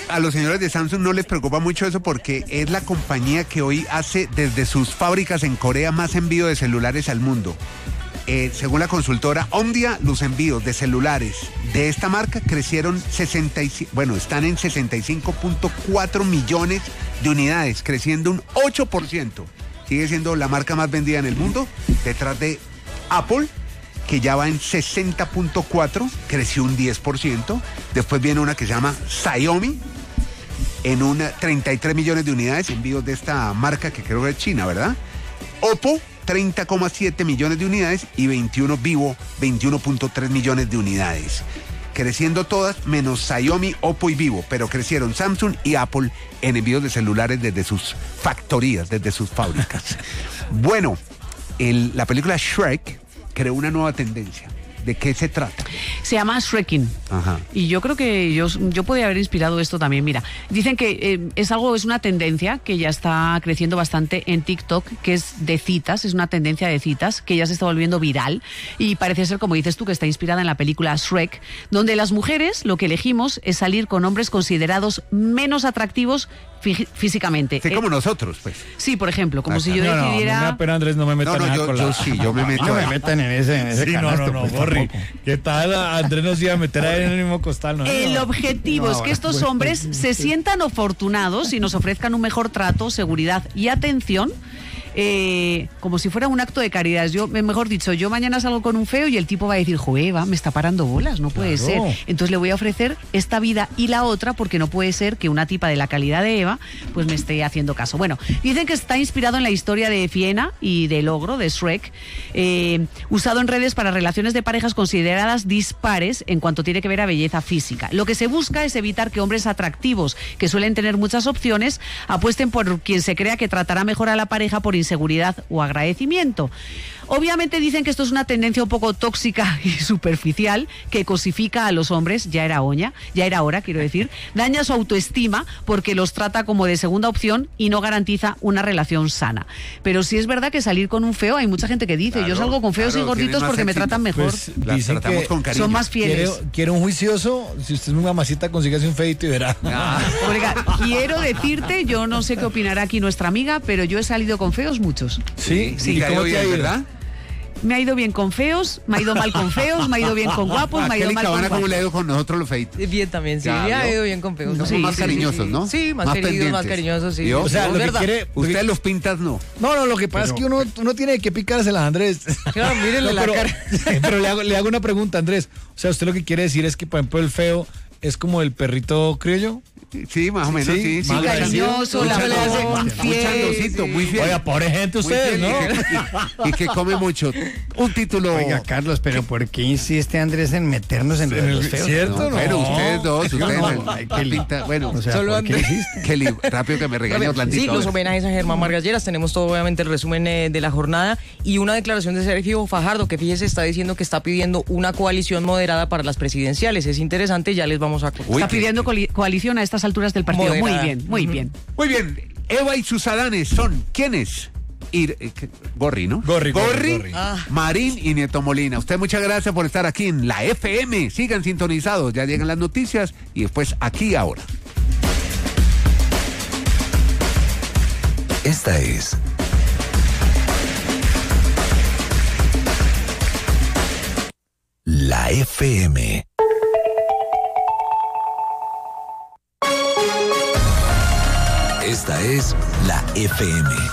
a los señores de Samsung no les preocupa mucho eso porque es la compañía que hoy hace desde sus fábricas en Corea más envío de celulares al mundo. Según la consultora Omdia, los envíos de celulares de esta marca crecieron están en 65.4 millones de unidades, creciendo un 8%. Sigue siendo la marca más vendida en el mundo, detrás de Apple, que ya va en 60.4, creció un 10%. Después viene una que se llama Xiaomi, en 33 millones de unidades, envíos de esta marca que creo que es China, ¿verdad? Oppo, 30,7 millones de unidades, y Vivo, 21.3 millones de unidades. Creciendo todas, menos Xiaomi, Oppo y Vivo, pero crecieron Samsung y Apple en envíos de celulares desde sus factorías, desde sus fábricas. Bueno, la película Shrek creó una nueva tendencia. ¿De qué se trata? Se llama Shrekin. Ajá. Y yo creo que yo podría haber inspirado esto también. Mira, dicen que es una tendencia que ya está creciendo bastante en TikTok, que es de citas, es una tendencia de citas que ya se está volviendo viral y parece ser, como dices tú, que está inspirada en la película Shrek, donde las mujeres lo que elegimos es salir con hombres considerados menos atractivos físicamente. Sí, como nosotros, pues. Sí, por ejemplo, como si yo No, decidiera... pero Andrés, no me metan yo me meto. No me metan en ese Sí, canasto, no, pues, Borri. tampoco. ¿Qué tal? Andrés nos iba a meter ahí en el mismo costal, ¿no? El objetivo es que estos hombres se sientan afortunados y nos ofrezcan un mejor trato, seguridad y atención, como si fuera un acto de caridad. Mejor dicho, yo mañana salgo con un feo y el tipo va a decir, Eva, me está parando bolas, no puede ser. Entonces le voy a ofrecer esta vida y la otra, porque no puede ser que una tipa de la calidad de Eva pues me esté haciendo caso. Bueno, dicen que está inspirado en la historia de Fiena y del ogro de Shrek, usado en redes para relaciones de parejas consideradas dispares en cuanto tiene que ver a belleza física. Lo que se busca es evitar que hombres atractivos, que suelen tener muchas opciones, apuesten por quien se crea que tratará mejor a la pareja por inseguridad o agradecimiento. Obviamente dicen que esto es una tendencia un poco tóxica y superficial que cosifica a los hombres, ya era hora, quiero decir, daña su autoestima porque los trata como de segunda opción y no garantiza una relación sana. Pero sí es verdad que salir con un feo, hay mucha gente que dice, yo salgo con feos y gorditos porque me tratan mejor. Pues, Las tratamos con cariño. Son más fieles. ¿Quiere un juicioso? Si usted es muy mamacita, consígase un feito y verá. Oiga, quiero decirte, yo no sé qué opinará aquí nuestra amiga, pero yo he salido con feos muchos. Sí, ¿Y cómo te ha ido, verdad? Me ha ido bien con feos, me ha ido mal con feos, me ha ido bien con guapos, me ha ido mal con ¿Cómo guapos. le ha ido con nosotros los feitos? Bien también, sí. Ya, Me ha ¿vio? ido bien con feos. Somos más cariñosos, ¿no? Sí, más queridos, pendientes. más cariñosos, sí. ¿Vio? O sea, Es lo que verdad. quiere... Ustedes los pintas, no. No, lo que pasa es que uno tiene que picárselas, Andrés. Claro, mírenle la cara. Pero le hago una pregunta, Andrés. O sea, usted lo que quiere decir es que, por ejemplo, el feo es como el perrito criollo. Sí, más o menos, sí. más cariñoso, Muy fiel. chandosito, muy fiel. Oiga, pobre gente Muy ustedes, fiel, ¿no? y que come mucho. Un título... Oiga, Carlos, pero ¿por qué insiste Andrés en meternos en los feos? ¿Cierto? No, pero ustedes dos, ustedes... Ay, Kelly. Bueno, O sea, Solo ¿por qué Andrés. insiste? Kelly, rápido que me regaña Orlandito. Sí, los homenajes a Germán Vargas Lleras. Tenemos todo, obviamente, el resumen de la jornada y una declaración de Sergio Fajardo, que fíjese, está diciendo que está pidiendo una coalición moderada para las presidenciales. Es interesante, ya les vamos a contar. Está pidiendo coalición a estas alturas del partido. Moderada. Muy bien, muy bien. Muy bien, Eva y sus Adanes son, ¿quiénes? Gorri, ¿no? Gorri. Marín y Nieto Molina. Usted, muchas gracias por estar aquí en la FM. Sigan sintonizados, ya llegan las noticias y después Aquí Ahora. Esta es la FM. Esta es la FM.